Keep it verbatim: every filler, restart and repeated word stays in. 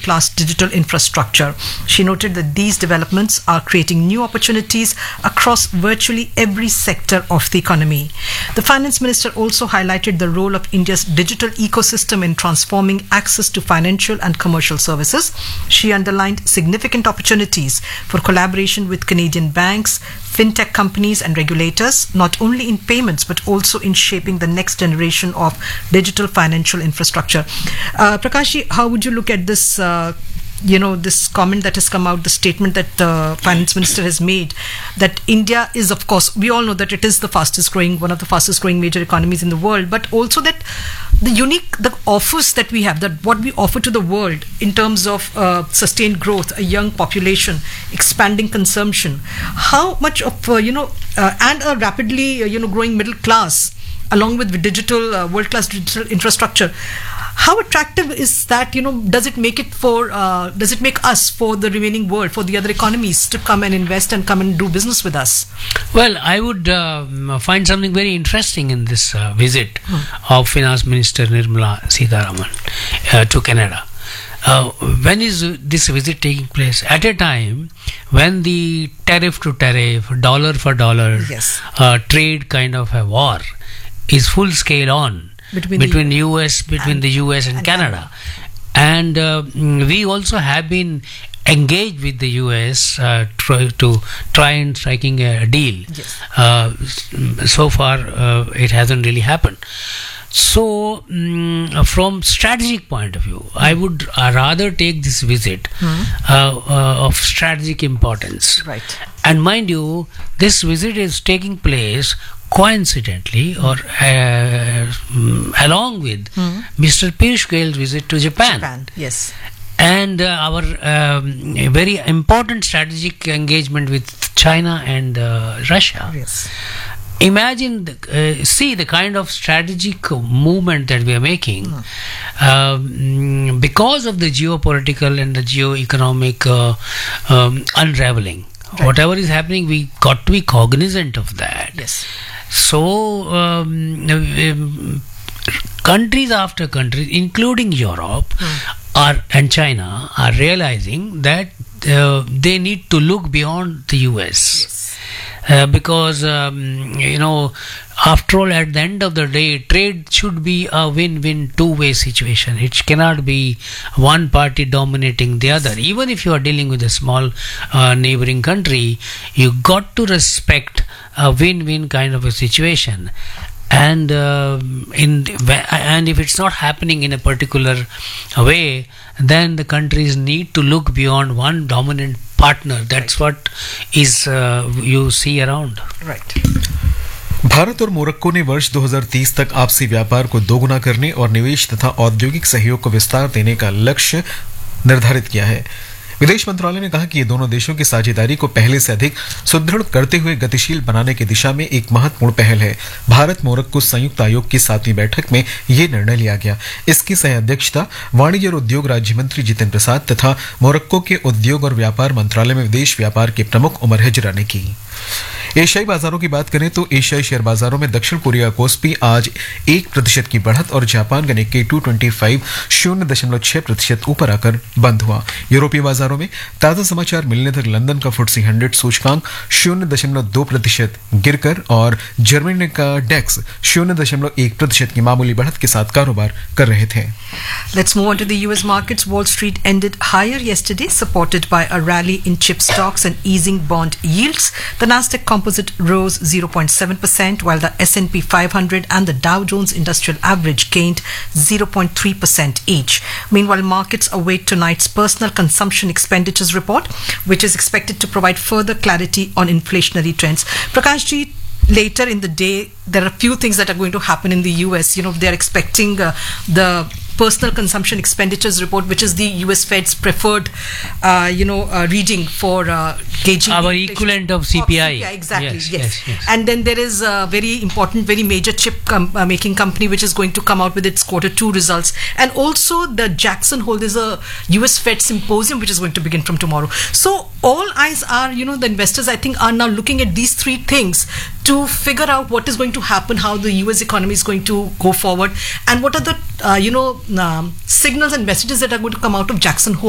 world-class digital infrastructure. She noted that these developments are creating new opportunities across virtually every sector of the economy. The finance minister also highlighted the role of India's digital ecosystem in transforming access to financial and commercial services. She underlined significant opportunities for collaboration with Canadian banks, fintech companies and regulators, not only in payments but also in shaping the next generation of digital financial infrastructure. Uh, Prakash, how would you look at this uh, you know, this comment that has come out, the statement that the finance minister has made, that India is, of course, we all know that it is the fastest growing, one of the fastest growing major economies in the world, but also that the unique, the offers that we have, that what we offer to the world in terms of uh, sustained growth, a young population, expanding consumption, how much of, uh, you know, uh, and a rapidly, uh, you know, growing middle class, along with digital, uh, world-class digital infrastructure. How attractive is that? You know, does it make it for? Uh, does it make us for the remaining world, for the other economies to come and invest and come and do business with us? Well, I would uh, find something very interesting in this uh, visit hmm. of Finance Minister Nirmala Sitharaman uh, to Canada. Uh, when is this visit taking place? At a time when the tariff to tariff, dollar for dollar, yes. uh, trade kind of a war is full scale on. Between, between the U S, between and, the U S and, and Canada, Canada. and uh, we also have been engaged with the U S uh, try to try and striking a deal. Yes. Uh, so far, uh, it hasn't really happened. So, um, from strategic point of view, I would uh, rather take this visit mm-hmm. uh, uh, of strategic importance. Right. And mind you, this visit is taking place coincidentally or uh, along with mm-hmm. Mister Piyush Goyal's visit to Japan. Japan, yes. And uh, our um, very important strategic engagement with China and uh, Russia. Yes. Imagine, the, uh, see the kind of strategic movement that we are making mm. um, because of the geopolitical and the geo-economic uh, um, unraveling. Right. Whatever is happening, we got to be cognizant of that. Yes. So, um, countries after countries, including Europe mm. are and China, are realizing that uh, they need to look beyond the U S. Yes. Uh, because um, you know, after all, at the end of the day, trade should be a win-win two-way situation. It cannot be one party dominating the other. Even if you are dealing with a small uh, neighboring country, you got to respect a win-win kind of a situation. And uh, in and if it's not happening in a particular way, then the countries need to look beyond one dominant partner. That's right. What is uh, you see around. Right. Bharat और Morocco ने वर्ष दो हज़ार तीस तक आपसी व्यापार को दोगुना करने और निवेश तथा औद्योगिक सहयोग को विस्तार देने का लक्ष्य निर्धारित किया है। विदेश मंत्रालय ने कहा कि ये दोनों देशों की साझेदारी को पहले से अधिक सुदृढ़ करते हुए गतिशील बनाने की दिशा में एक महत्वपूर्ण पहल है। भारत मोरक्को संयुक्त आयोग की सातवीं बैठक में ये निर्णय लिया गया। इसकी सह अध्यक्षता वाणिज्य और उद्योग राज्य मंत्री जितेंद्र प्रसाद तथा मोरक्को के उद्योग और व्यापार मंत्रालय में विदेश व्यापार के प्रमुख उमर हिजरा ने की। एशियाई बाजारों की बात करें तो एशियाई शेयर बाजारों में दक्षिण कोरिया का कोस्पी आज एक प्रतिशत की बढ़त और जापान का निक्केई दो सौ पच्चीस शून्य दशमलव छह प्रतिशत ऊपर आकर बंद हुआ। यूरोपीय बाजारों में ताजा समाचार मिलने तक लंदन का फुट्सी हंड्रेड सूचकांक शून्य दशमलव दो प्रतिशत गिरकर और जर्मनी का डेक्स शून्य दशमलव एक प्रतिशत की मामूली बढ़त के साथ कारोबार कर रहे थे। Let's move on to the U S markets. Wall Street ended higher yesterday, supported by a rally in chip stocks and easing bond yields. The Nasdaq Composite rose zero point seven percent, while the S and P five hundred and the Dow Jones Industrial Average gained zero point three percent each. Meanwhile, markets await tonight's personal consumption expenditures report, which is expected to provide further clarity on inflationary trends. Prakash ji, later in the day, there are a few things that are going to happen in the U S. You know, they're expecting uh, the personal consumption expenditures report, which is the U S Fed's preferred, uh, you know, uh, reading for uh, gauging our equivalent of C P I. Of C P I, exactly. Yes, yes. yes, yes. And then there is a very important, very major chip com- uh, making company which is going to come out with its quarter two results, and also the Jackson Hole. There's a U S Fed symposium which is going to begin from tomorrow. So all eyes are, you know, the investors I think are now looking at these three things to figure out what is going to happen, how the U S economy is going to go forward, and what are the uh, you know um, signals and messages that are going to come out of Jackson Hole.